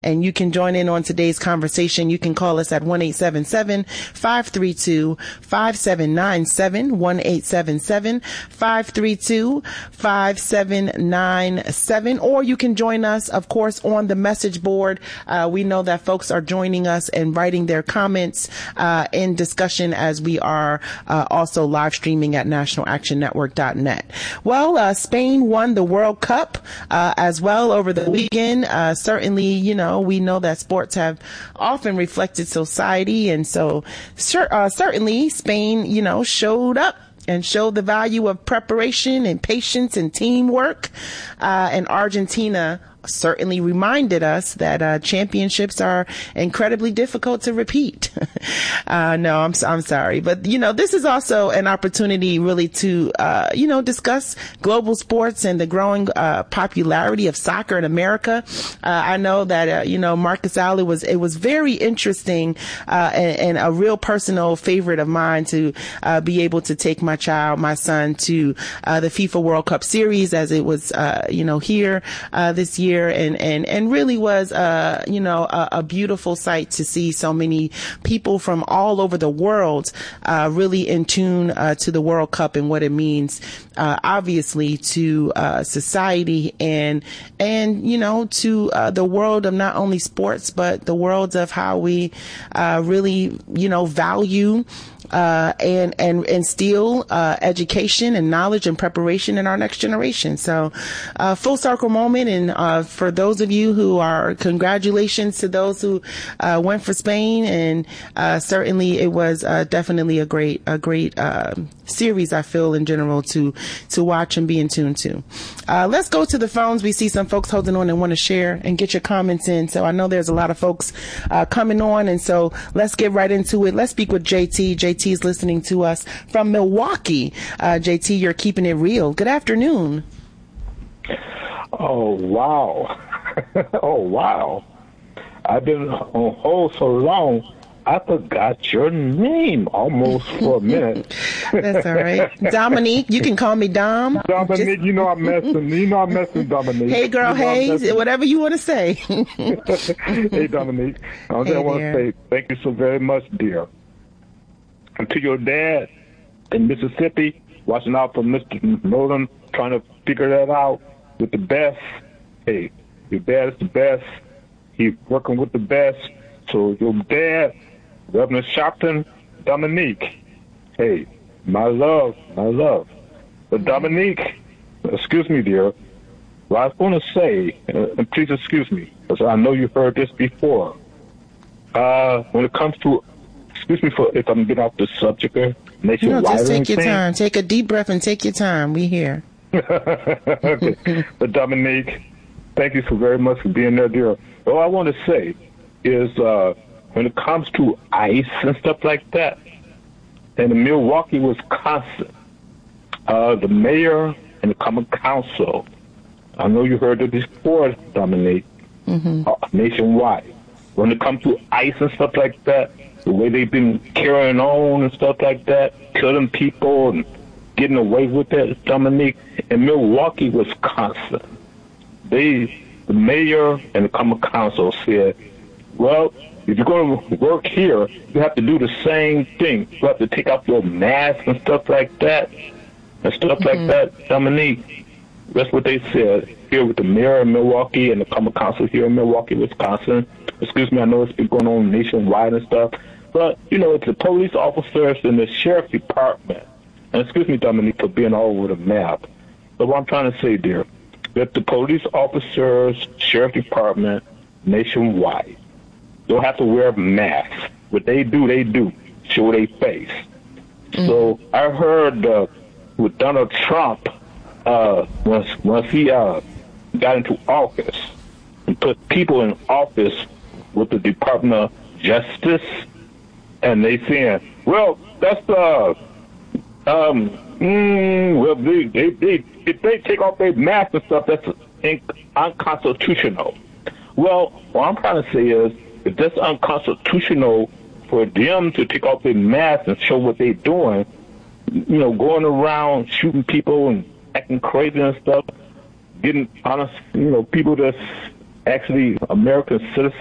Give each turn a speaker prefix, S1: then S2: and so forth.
S1: And you can join in on today's conversation. You can call us at 1-877-532-5797, 1-877-532-5797, or you can join us, of course, on the message board. We know that folks are joining us and writing their comments in discussion as we are also live streaming at nationalactionnetwork.net. Well, Spain won the World Cup as well over the weekend. Certainly, we know that sports have often reflected society. And so certainly Spain, showed up and showed the value of preparation and patience and teamwork. And Argentina certainly reminded us that championships are incredibly difficult to repeat. No, I'm sorry. But, this is also an opportunity really to, discuss global sports and the growing popularity of soccer in America. I know that, Marcus Alley it was very interesting and a real personal favorite of mine to be able to take my son to the FIFA World Cup Series as it was, here this year. And really was, a beautiful sight to see so many people from all over the world, really in tune, to the World Cup and what it means, obviously to, society and, to, the world of not only sports, but the world of how we, really, value, and instill, education and knowledge and preparation in our next generation. So, full circle moment. And, for those of you who are, congratulations to those who, went for Spain. And, certainly it was, definitely a great, series, I feel, in general to watch and be in tune to. Let's go to the phones. We see some folks holding on and want to share and get your comments in. So I know there's a lot of folks, coming on. And so let's get right into it. Let's speak with JT. JT is listening to us from Milwaukee. JT, you're keeping it real. Good afternoon.
S2: Oh, wow. Oh, wow. I've been on hold so long, I forgot your name almost for a minute.
S1: That's all right. Dominique, you can call me Dom.
S2: Dominique, I'm messing Dominique.
S1: Hey, girl, hey, whatever you want to say.
S2: Hey, Dominique. I want to say thank you so very much, dear. And to your dad in Mississippi, watching out for Mr. Nolan, trying to figure that out with the best. Hey, your dad is the best. He's working with the best. So your dad, Reverend Sharpton, Dominique, hey, my love. But Dominique, excuse me, dear, what I was going to say, and please excuse me, because I know you've heard this before. When it comes to, excuse me for if I'm getting off the subject there, nationwide.
S1: Just take your time. Take a deep breath and take your time. We here.
S2: Okay. But Dominique, thank you so very much for being there, dear. All I want to say is when it comes to ice and stuff like that, in Milwaukee, Wisconsin, the mayor and the common council, I know you heard it before, Dominique, nationwide. When it comes to ice and stuff like that, the way they've been carrying on and stuff like that, killing people and getting away with that, Dominique, in Milwaukee, Wisconsin, the mayor and the common council said, well, if you're going to work here, you have to do the same thing. You have to take off your mask and stuff like that. Dominique, that's what they said here with the mayor in Milwaukee and the common council here in Milwaukee, Wisconsin. Excuse me, I know it's been going on nationwide and stuff. But, it's the police officers and the sheriff department. And excuse me, Dominique, for being all over the map. But what I'm trying to say, dear, that the police officers, sheriff department, nationwide, don't have to wear masks. What they do, show their face. So I heard with Donald Trump, once he got into office and put people in office with the Department of Justice, and they saying, well, that's well, if they take off their masks and stuff, that's unconstitutional. Well, what I'm trying to say is, if that's unconstitutional for them to take off their masks and show what they're doing, going around shooting people and acting crazy and stuff, getting honest, people that's actually American citizens